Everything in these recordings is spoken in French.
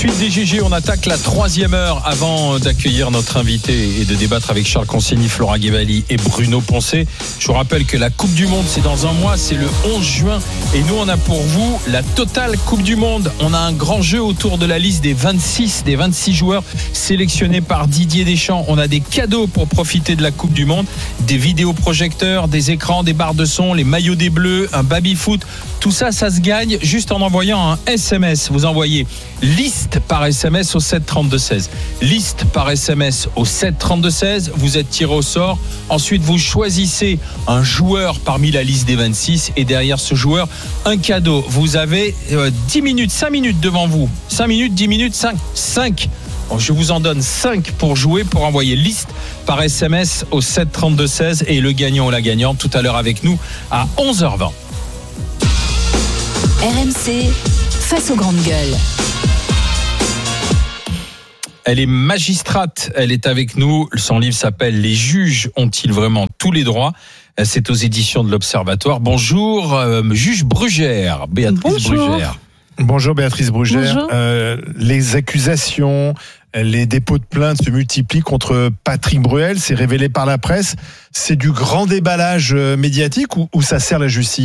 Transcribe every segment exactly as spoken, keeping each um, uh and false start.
suite des G G, on attaque la troisième heure avant d'accueillir notre invité et de débattre avec Charles Consigny, Flora Guévali et Bruno Poncet. Je vous rappelle que la Coupe du Monde, c'est dans un mois, c'est le onze juin. Et nous, on a pour vous la totale Coupe du Monde. On a un grand jeu autour de la liste des vingt-six, des vingt-six joueurs sélectionnés par Didier Deschamps. On a des cadeaux pour profiter de la Coupe du Monde, des vidéoprojecteurs, des écrans, des barres de son, les maillots des Bleus, un baby-foot. Tout ça, ça se gagne juste en envoyant un S M S. Vous envoyez liste par S M S au sept trente-deux seize. Liste par S M S au sept trente-deux seize. Vous êtes tiré au sort. Ensuite, vous choisissez un joueur parmi la liste des vingt-six. Et derrière ce joueur, un cadeau. Vous avez euh, dix minutes, cinq minutes devant vous. cinq minutes, dix minutes, cinq. cinq. Bon, je vous en donne cinq pour jouer, pour envoyer liste par S M S au sept trente-deux seize. Et le gagnant ou la gagnante tout à l'heure avec nous à onze heures vingt. R M C, face aux grandes gueules. Elle est magistrate, elle est avec nous. Son livre s'appelle « Les juges ont-ils vraiment tous les droits ?» C'est aux éditions de l'Observatoire. Bonjour, euh, juge Brugère, Béatrice Bonjour. Brugère. Bonjour Béatrice Brugère. Bonjour. Euh, les accusations, les dépôts de plainte se multiplient contre Patrick Bruel. C'est révélé par la presse. C'est du grand déballage médiatique ou, ou ça sert la justice ?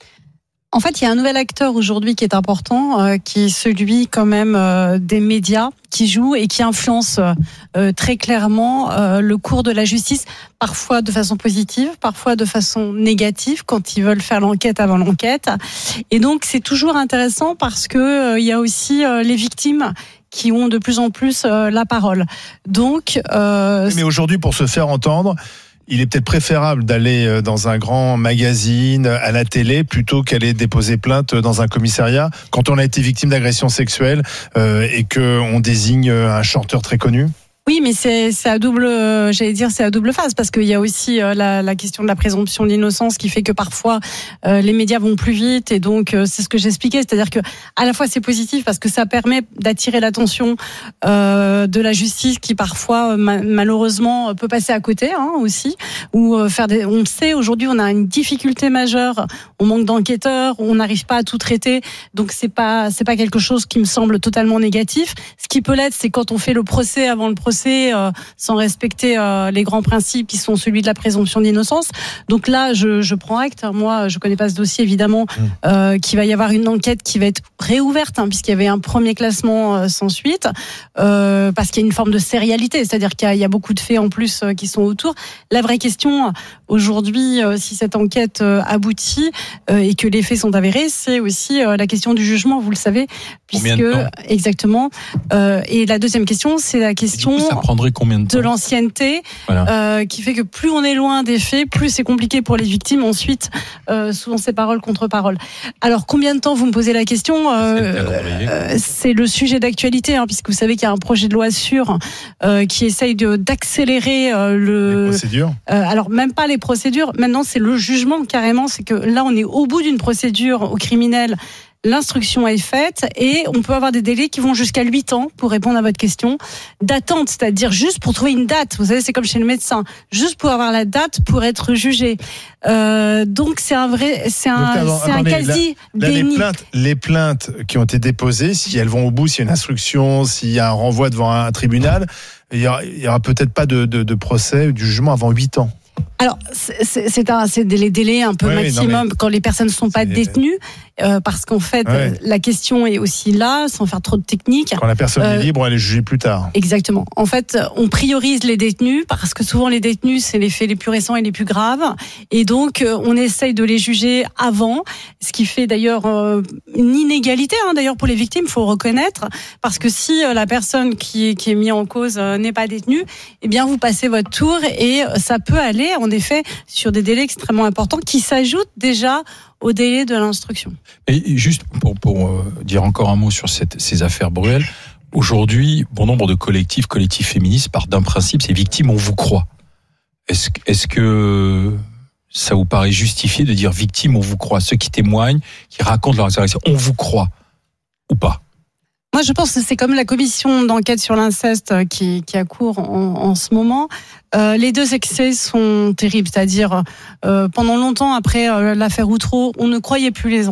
En fait, il y a un nouvel acteur aujourd'hui qui est important, euh, qui est celui quand même euh, des médias, qui joue et qui influence euh, très clairement euh, le cours de la justice, parfois de façon positive, parfois de façon négative, quand ils veulent faire l'enquête avant l'enquête. Et donc, c'est toujours intéressant parce que euh, il y a aussi euh, les victimes qui ont de plus en plus euh, la parole. Donc, euh, mais aujourd'hui, pour se faire entendre, il est peut-être préférable d'aller dans un grand magazine, à la télé, plutôt qu'aller déposer plainte dans un commissariat quand on a été victime d'agression sexuelle euh, et qu'on désigne un chanteur très connu. Oui, mais c'est, c'est à double, euh, j'allais dire, c'est à double phase parce qu'il y a aussi euh, la, la question de la présomption d'innocence qui fait que parfois euh, les médias vont plus vite et donc euh, c'est ce que j'expliquais, c'est-à-dire que à la fois c'est positif parce que ça permet d'attirer l'attention euh, de la justice qui parfois euh, ma- malheureusement peut passer à côté hein, aussi ou euh, faire des. On sait aujourd'hui on a une difficulté majeure, on manque d'enquêteurs, on n'arrive pas à tout traiter, donc c'est pas c'est pas quelque chose qui me semble totalement négatif. Ce qui peut l'être, c'est quand on fait le procès avant le procès. Euh, sans respecter euh, les grands principes qui sont celui de la présomption d'innocence. Donc là, je, je prends acte. Moi, je connais pas ce dossier évidemment. Euh, qu'il va y avoir une enquête qui va être réouverte, hein, puisqu'il y avait un premier classement euh, sans suite, euh, parce qu'il y a une forme de sérialité, c'est-à-dire qu'il y a, il y a beaucoup de faits en plus euh, qui sont autour. La vraie question aujourd'hui, euh, si cette enquête euh, aboutit euh, et que les faits sont avérés, c'est aussi euh, la question du jugement. Vous le savez, puisque de exactement. Euh, et la deuxième question, c'est la question. Ça prendrait combien de temps ? De l'ancienneté, voilà. euh, qui fait que plus on est loin des faits, plus c'est compliqué pour les victimes. Ensuite, euh, souvent c'est parole contre parole. Alors, combien de temps, vous me posez la question euh, euh, c'est le sujet d'actualité, hein, puisque vous savez qu'il y a un projet de loi sur euh, qui essaye de, d'accélérer euh, le... Les procédures euh, Alors, même pas les procédures. Maintenant, c'est le jugement, carrément. C'est que là, on est au bout d'une procédure au criminel. L'instruction est faite et on peut avoir des délais qui vont jusqu'à huit ans pour répondre à votre question d'attente, c'est-à-dire juste pour trouver une date. Vous savez, c'est comme chez le médecin, juste pour avoir la date pour être jugé. Euh, donc c'est un vrai, c'est un, donc, c'est un quasi là, là, déni. Les plaintes, les plaintes qui ont été déposées, si elles vont au bout, s'il y a une instruction, s'il y a un renvoi devant un tribunal, il y aura, il y aura peut-être pas de, de, de procès ou du jugement avant huit ans. Alors, c'est, c'est, un, c'est les délais un peu oui, maximum non, quand les personnes ne sont pas détenues, euh, parce qu'en fait, ouais. la question est aussi là, sans faire trop de technique. Quand la personne euh, est libre, elle est jugée plus tard. Exactement. En fait, on priorise les détenus, parce que souvent les détenus, c'est les faits les plus récents et les plus graves. Et donc, on essaye de les juger avant, ce qui fait d'ailleurs euh, une inégalité, hein, d'ailleurs pour les victimes, il faut reconnaître, parce que si euh, la personne qui est, qui est mise en cause euh, n'est pas détenue, eh bien, vous passez votre tour et ça peut aller, en effet, sur des délais extrêmement importants qui s'ajoutent déjà au délai de l'instruction. Et juste pour, pour euh, dire encore un mot sur cette, ces affaires Bruel, aujourd'hui, bon nombre de collectifs, collectifs féministes partent d'un principe, c'est victime, on vous croit. Est-ce, est-ce que ça vous paraît justifié de dire victime, on vous croit ? Ceux qui témoignent, qui racontent leur agression, on vous croit ou pas ? Moi, je pense que c'est comme la commission d'enquête sur l'inceste qui, qui a cours en, en ce moment. Euh, les deux excès sont terribles, c'est-à-dire euh, pendant longtemps après euh, l'affaire Outreau, on ne croyait plus les enfants.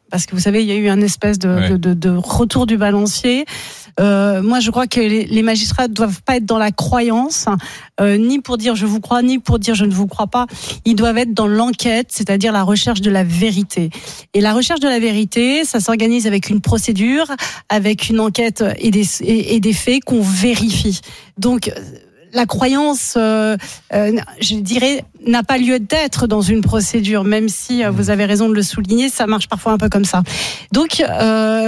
parce que vous savez, il y a eu un espèce de, ouais. de, de, de retour du balancier. Euh, moi, je crois que les, les magistrats doivent pas être dans la croyance, euh, ni pour dire je vous crois, ni pour dire je ne vous crois pas. Ils doivent être dans l'enquête, c'est-à-dire la recherche de la vérité. Et la recherche de la vérité, ça s'organise avec une procédure, avec une enquête et des, et, et des faits qu'on vérifie. Donc, la croyance, euh, euh, je dirais, n'a pas lieu d'être dans une procédure, même si euh, vous avez raison de le souligner, ça marche parfois un peu comme ça. Donc, euh,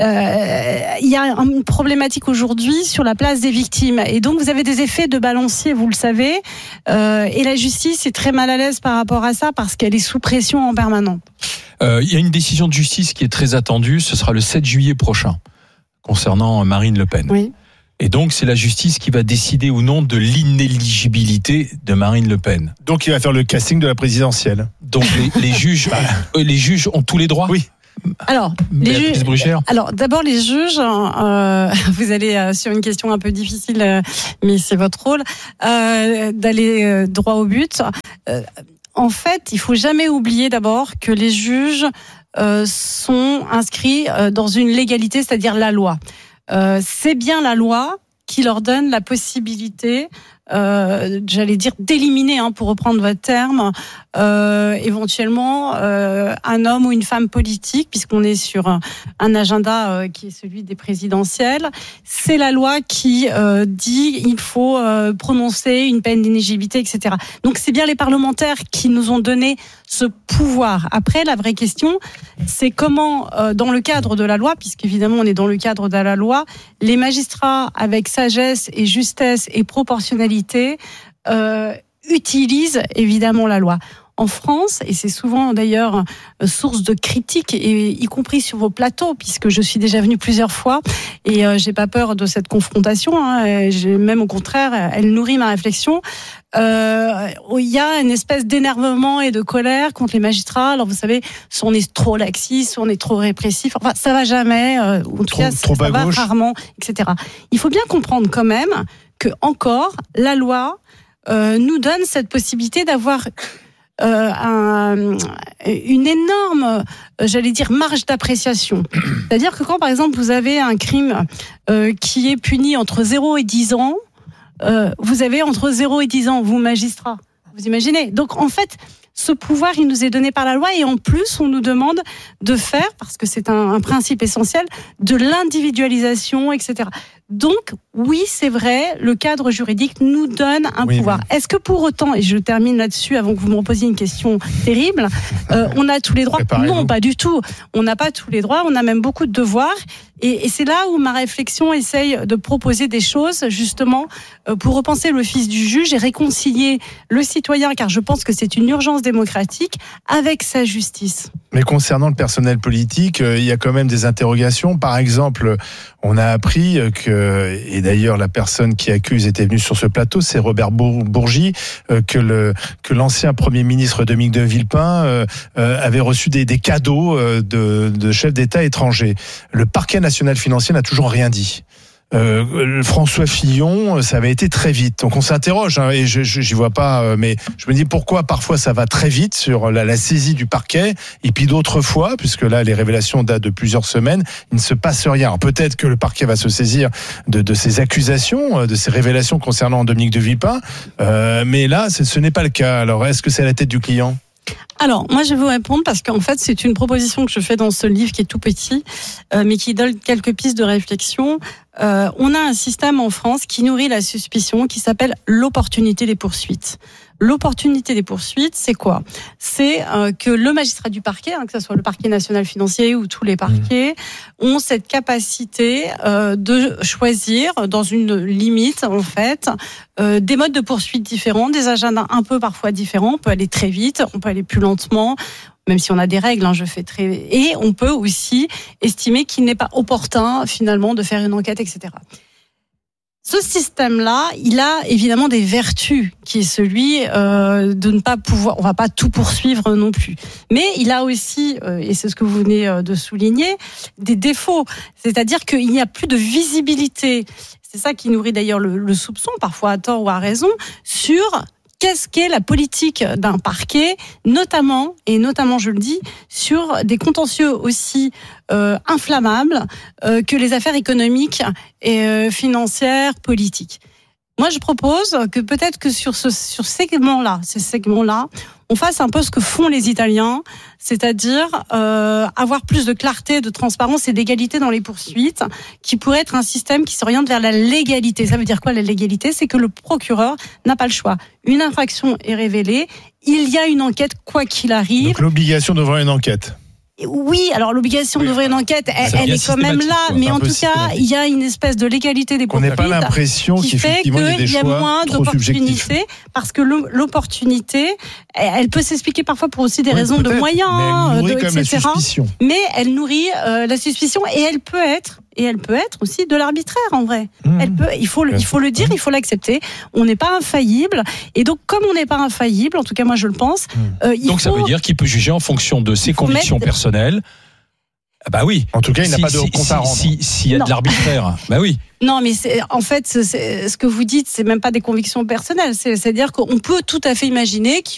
euh, il y a une problématique aujourd'hui sur la place des victimes. Et donc, vous avez des effets de balancier, vous le savez, euh, et la justice est très mal à l'aise par rapport à ça, parce qu'elle est sous pression en permanence. Euh, il y a une décision de justice qui est très attendue, ce sera le sept juillet prochain, concernant Marine Le Pen. Oui. Et donc, c'est la justice qui va décider ou non de l'inéligibilité de Marine Le Pen. Donc, il va faire le casting de la présidentielle. Donc, les, les juges, euh, les juges ont tous les droits. Oui. Alors, les juges, alors, d'abord, les juges, euh, vous allez euh, sur une question un peu difficile, euh, mais c'est votre rôle, euh, d'aller euh, droit au but. Euh, en fait, il faut jamais oublier d'abord que les juges euh, sont inscrits euh, dans une légalité, c'est-à-dire la loi. Euh, c'est bien la loi qui leur donne la possibilité, euh, j'allais dire d'éliminer, hein, pour reprendre votre terme, euh, éventuellement euh, un homme ou une femme politique, puisqu'on est sur un, un agenda euh, qui est celui des présidentielles. C'est la loi qui euh, dit il faut euh, prononcer une peine d'inéligibilité, et cetera. Donc c'est bien les parlementaires qui nous ont donné ce pouvoir. Après, la vraie question, c'est comment, euh, dans le cadre de la loi, puisqu'évidemment on est dans le cadre de la loi, les magistrats, avec sagesse et justesse et proportionnalité, euh, utilisent évidemment la loi. En France, et c'est souvent d'ailleurs source de critiques, et y compris sur vos plateaux, puisque je suis déjà venue plusieurs fois, et euh, j'ai pas peur de cette confrontation, hein, j'ai, même au contraire, elle nourrit ma réflexion. Euh, il y a une espèce d'énervement et de colère contre les magistrats. Alors vous savez, soit on est trop laxiste, soit on est trop répressif, enfin ça va jamais, euh, en tout trop, cas ça, ça va rarement, et cetera. Il faut bien comprendre quand même que encore la loi euh, nous donne cette possibilité d'avoir Euh, un, une énorme, j'allais dire, marge d'appréciation. C'est-à-dire que quand, par exemple, vous avez un crime euh, qui est puni entre zéro et dix ans, euh, vous avez entre zéro et dix ans, vous, magistrats. Vous imaginez ? Donc, en fait, ce pouvoir, il nous est donné par la loi, et en plus, on nous demande de faire, parce que c'est un, un principe essentiel, de l'individualisation, et cetera. Donc, oui, c'est vrai, le cadre juridique nous donne un oui, pouvoir. Mais... Est-ce que pour autant, et je termine là-dessus avant que vous me reposiez une question terrible, euh, on a tous les droits ? Non, pas du tout. On n'a pas tous les droits, on a même beaucoup de devoirs. Et, et c'est là où ma réflexion essaye de proposer des choses, justement, euh, pour repenser l'office du juge et réconcilier le citoyen, car je pense que c'est une urgence démocratique, avec sa justice. Mais concernant le personnel politique, euh, il y a quand même des interrogations. Par exemple, on a appris que, et d'ailleurs la personne qui accuse était venue sur ce plateau, c'est Robert Bourgi, euh, que, le, que l'ancien Premier ministre Dominique de Villepin euh, euh, avait reçu des, des cadeaux euh, de, de chefs d'État étrangers. Le parquet national financier n'a toujours rien dit. Euh, François Fillon, ça avait été très vite. Donc on s'interroge, hein, et je, je j'y vois pas, euh, mais je me dis pourquoi parfois ça va très vite sur la, la saisie du parquet, et puis d'autres fois, puisque là les révélations datent de plusieurs semaines, il ne se passe rien. Alors, peut-être que le parquet va se saisir de, de ces accusations, de ces révélations concernant Dominique de Villepin, euh, mais là ce n'est pas le cas. Alors est-ce que c'est à la tête du client ? Alors, moi, je vais vous répondre parce qu'en fait, c'est une proposition que je fais dans ce livre qui est tout petit, euh, mais qui donne quelques pistes de réflexion. Euh, on a un système en France qui nourrit la suspicion, qui s'appelle l'opportunité des poursuites. L'opportunité des poursuites, c'est quoi ? C'est euh, que le magistrat du parquet, hein, que ce soit le parquet national financier ou tous les parquets, mmh. ont cette capacité euh, de choisir, dans une limite en fait, euh, des modes de poursuite différents, des agendas un peu parfois différents. On peut aller très vite, on peut aller plus lentement, même si on a des règles, hein, je fais très... Et on peut aussi estimer qu'il n'est pas opportun finalement de faire une enquête, et cetera. Ce système-là, il a évidemment des vertus, qui est celui euh, de ne pas pouvoir, on va pas tout poursuivre non plus. Mais il a aussi, euh, et c'est ce que vous venez de souligner, des défauts. C'est-à-dire qu'il n'y a plus de visibilité. C'est ça qui nourrit d'ailleurs le, le soupçon, parfois à tort ou à raison, sur qu'est-ce qu'est la politique d'un parquet, notamment, et notamment je le dis, sur des contentieux aussi euh, inflammables euh, que les affaires économiques et euh, financières, politiques. Moi, je propose que peut-être que sur ce sur ces segments-là, ces segments-là, on fasse un peu ce que font les Italiens, c'est-à-dire euh, avoir plus de clarté, de transparence et d'égalité dans les poursuites, qui pourrait être un système qui s'oriente vers la légalité. Ça veut dire quoi, la légalité ? C'est que le procureur n'a pas le choix. Une infraction est révélée, il y a une enquête quoi qu'il arrive. Donc l'obligation d'ouvrir une enquête. Oui, alors l'obligation oui, d'ouvrir une enquête, elle, elle est quand même là, quoi. mais en tout cas, il y a une espèce de légalité des poursuites. On n'a pas l'impression qui fait qu'effectivement il y a des qu'il y a choix moins trop subjectifs. d'opportunités, parce que l'opportunité, elle peut s'expliquer parfois pour aussi des Oui, raisons de mais moyens, elle nourrit de, quand même et cetera. la suspicion. Mais elle nourrit euh, la suspicion et elle peut être, et elle peut être aussi de l'arbitraire en vrai. Mmh. Elle peut, il faut, le, il faut le dire, il faut l'accepter. On n'est pas infaillible, et donc comme on n'est pas infaillible, en tout cas moi je le pense. Mmh. Euh, il donc faut, ça veut dire qu'il peut juger en fonction de ses convictions mettre... personnelles. Ah bah oui. En tout cas, il si, n'a pas de si, compte si, à rendre. S'il si y a non. de l'arbitraire, bah oui. Non, mais c'est, en fait, c'est, ce que vous dites, c'est même pas des convictions personnelles. C'est, c'est-à-dire qu'on peut tout à fait imaginer qu'il